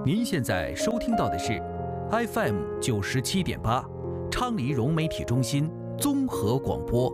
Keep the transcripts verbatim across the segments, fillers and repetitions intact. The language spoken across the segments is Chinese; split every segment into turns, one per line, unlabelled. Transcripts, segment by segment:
您现在收听到的是 F M 九十七点八，昌黎融媒体中心综合广播。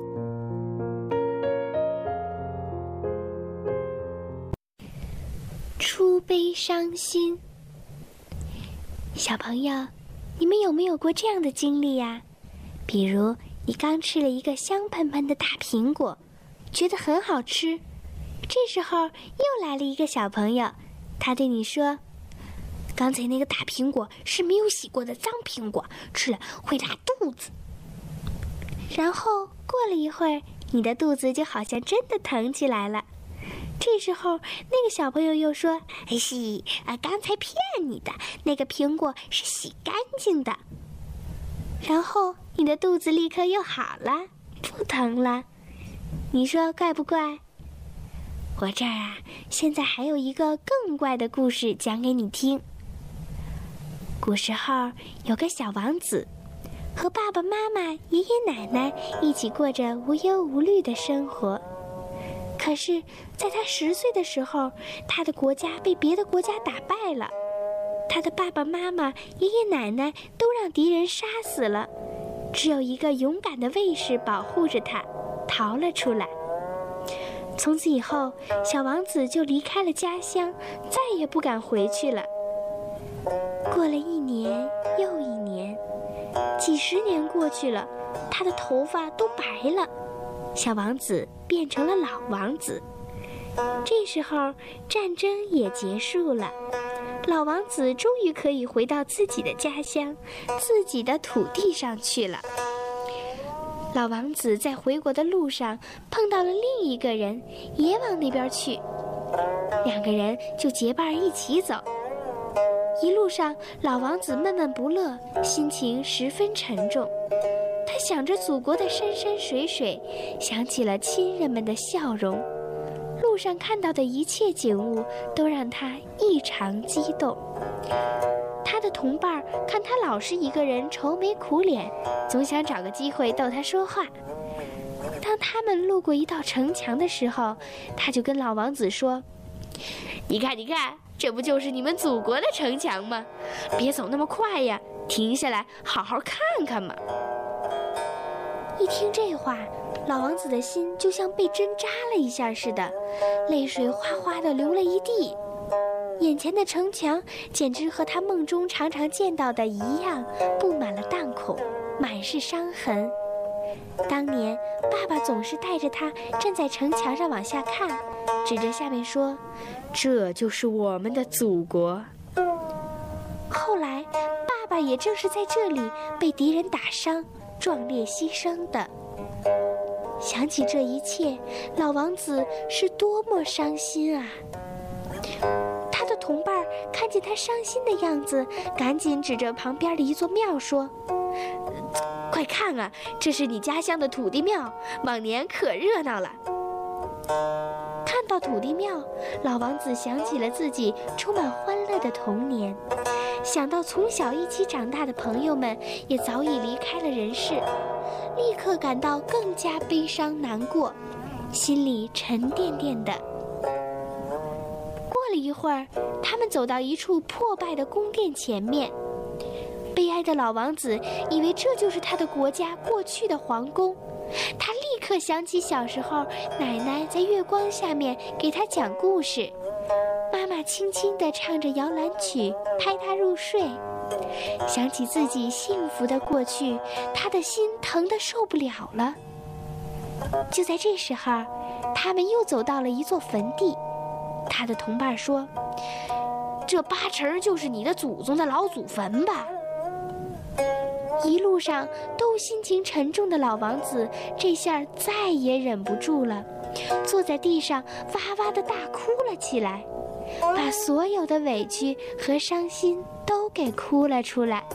初悲伤心。小朋友，你们有没有过这样的经历呀？比如你刚吃了一个香喷喷的大苹果，觉得很好吃，这时候又来了一个小朋友，他对你说，刚才那个大苹果是没有洗过的脏苹果，吃了会拉肚子。然后过了一会儿，你的肚子就好像真的疼起来了。这时候那个小朋友又说，哎是啊，刚才骗你的，那个苹果是洗干净的。然后你的肚子立刻又好了，不疼了。你说怪不怪？我这儿啊，现在还有一个更怪的故事讲给你听。古时候有个小王子，和爸爸妈妈、爷爷奶奶一起过着无忧无虑的生活。可是在他十岁的时候，他的国家被别的国家打败了，他的爸爸妈妈、爷爷奶奶都让敌人杀死了，只有一个勇敢的卫士保护着他，逃了出来。从此以后，小王子就离开了家乡，再也不敢回去了。过了一年又一年，几十年过去了，他的头发都白了，小王子变成了老王子。这时候战争也结束了，老王子终于可以回到自己的家乡，自己的土地上去了。老王子在回国的路上碰到了另一个人，也往那边去，两个人就结伴一起走。一路上老王子闷闷不乐，心情十分沉重，他想着祖国的山山水水，想起了亲人们的笑容，路上看到的一切景物都让他异常激动。他的同伴看他老是一个人愁眉苦脸，总想找个机会逗他说话。当他们路过一道城墙的时候，他就跟老王子说，你看你看，这不就是你们祖国的城墙吗？别走那么快呀，停下来好好看看嘛。一听这话，老王子的心就像被针扎了一下似的，泪水哗哗地流了一地。眼前的城墙简直和他梦中常常见到的一样，布满了弹孔，满是伤痕。当年爸爸总是带着他站在城墙上往下看，指着下面说，这就是我们的祖国。后来爸爸也正是在这里被敌人打伤，壮烈牺牲的。想起这一切，老王子是多么伤心啊！他的同伴看见他伤心的样子，赶紧指着旁边的一座庙说，快看啊，这是你家乡的土地庙，往年可热闹了。看到土地庙，老王子想起了自己充满欢乐的童年，想到从小一起长大的朋友们也早已离开了人世，立刻感到更加悲伤难过，心里沉甸甸的。过了一会儿，他们走到一处破败的宫殿前面，悲哀的老王子以为这就是他的国家过去的皇宫，他立刻想起小时候奶奶在月光下面给他讲故事，妈妈轻轻地唱着摇篮曲拍他入睡。想起自己幸福的过去，他的心疼得受不了了。就在这时候，他们又走到了一座坟地，他的同伴说，这八成就是你的祖宗的老祖坟吧。一路上都心情沉重的老王子这下再也忍不住了，坐在地上哇哇地大哭了起来，把所有的委屈和伤心都给哭了出来。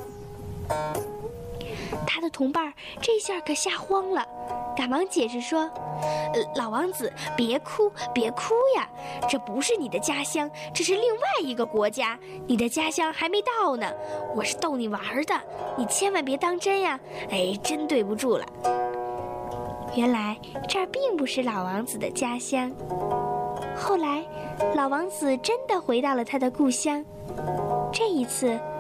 他的同伴这下可吓慌了，赶忙解释说，呃，老王子别哭别哭呀，这不是你的家乡，这是另外一个国家，你的家乡还没到呢，我是逗你玩的，你千万别当真呀，哎，真对不住了。原来这儿并不是老王子的家乡。后来老王子真的回到了他的故乡，这一次